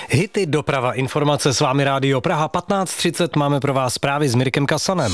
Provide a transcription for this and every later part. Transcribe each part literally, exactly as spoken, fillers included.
Hity, doprava, informace, s vámi Rádio Praha patnáct třicet, máme pro vás zprávy s Mirkem Kasanem.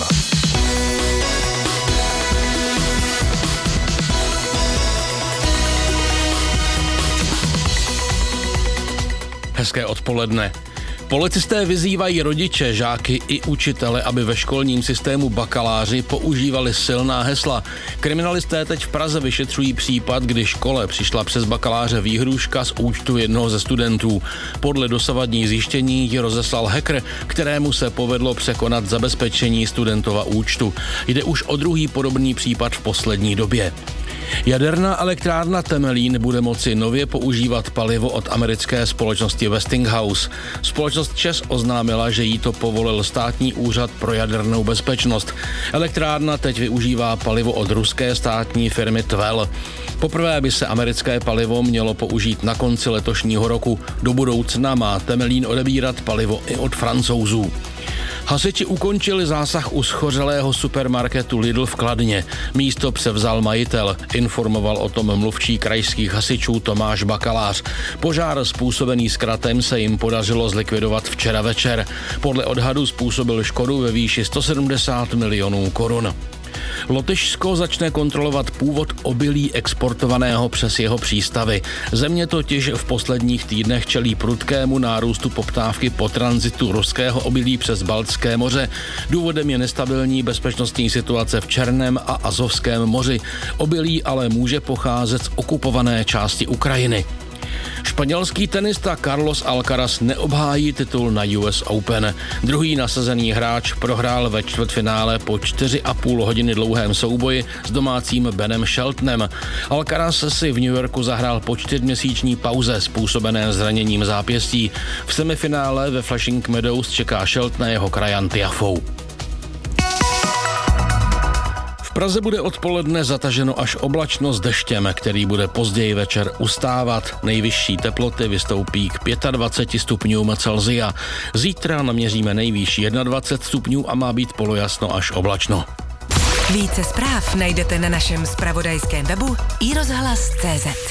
Hezké odpoledne. Policisté vyzývají rodiče, žáky i učitele, aby ve školním systému bakaláři používali silná hesla. Kriminalisté teď v Praze vyšetřují případ, kdy škole přišla přes bakaláře výhrůžka z účtu jednoho ze studentů. Podle dosavadních zjištění ji rozeslal hacker, kterému se povedlo překonat zabezpečení studentova účtu. Jde už o druhý podobný případ v poslední době. Jaderná elektrárna Temelín bude moci nově používat palivo od americké společnosti Westinghouse. Společnost ČEZ oznámila, že jí to povolil státní úřad pro jadernou bezpečnost. Elektrárna teď využívá palivo od ruské státní firmy Tvel. Poprvé by se americké palivo mělo použít na konci letošního roku. Do budoucna má Temelín odebírat palivo i od Francouzů. Hasiči ukončili zásah u schořelého supermarketu Lidl v Kladně. Místo převzal majitel, informoval o tom mluvčí krajských hasičů Tomáš Bakalář. Požár způsobený zkratem se jim podařilo zlikvidovat včera večer. Podle odhadu způsobil škodu ve výši sto sedmdesát milionů korun. Lotyšsko začne kontrolovat původ obilí exportovaného přes jeho přístavy. Země totiž v posledních týdnech čelí prudkému nárůstu poptávky po tranzitu ruského obilí přes Baltské moře. Důvodem je nestabilní bezpečnostní situace v Černém a Azovském moři. Obilí ale může pocházet z okupované části Ukrajiny. Španělský tenista Carlos Alcaraz neobhájí titul na U S Open. Druhý nasazený hráč prohrál ve čtvrtfinále po čtyři a půl hodiny dlouhém souboji s domácím Benem Sheltonem. Alcaraz si v New Yorku zahrál po čtyřměsíční pauze způsobené zraněním zápěstí. V semifinále ve Flushing Meadows čeká Shelton jeho krajan Tiafou. V Praze bude odpoledne zataženo až oblačno s deštěm, který bude později večer ustávat. Nejvyšší teploty vystoupí k dvaceti pěti stupňům Celsia. Zítra naměříme nejvýš dvacet jedna stupňů a má být polojasno až oblačno. Více zpráv najdete na našem zpravodajském webu i rozhlas tečka cé zet.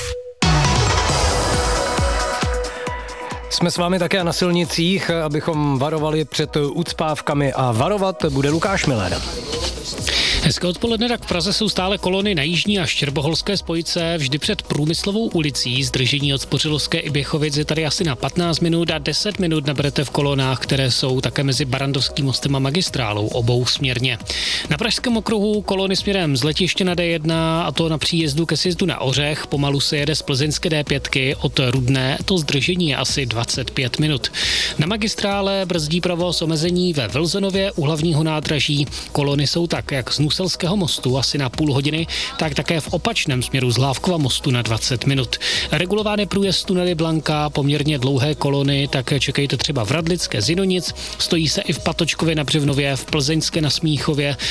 Jsme s vámi také na silnicích, abychom varovali před ucpávkami, a varovat bude Lukáš Miller. Hezké odpoledne, tak v Praze jsou stále kolony na jižní a štěrboholské spojce, vždy před Průmyslovou ulicí. Zdržení od Spořilovské i Běchovic je tady asi na patnáct minut a deset minut naberete v kolonách, které jsou také mezi Barandovským mostem a magistrálou obou směrně. Na Pražském okruhu kolony směrem z letiště na D jedna, a to na příjezdu ke sjezdu na Ořech. Pomalu se jede z plzeňské D pět od Rudné, to zdržení je asi dvacet pět minut. Na magistrále brzdí provoz omezení ve Vlzenově u hlavního nádraží. Kolony jsou tak jak z Nuselského mostu asi na půl hodiny, tak také v opačném směru z Hlávkova mostu na dvacet minut. Regulován je průjezd tunely Blanka, poměrně dlouhé kolony, tak čekejte třeba v Radlické Zinonic, stojí se i v Patočkově na Břevnově, v Plzeňské na Smíchově,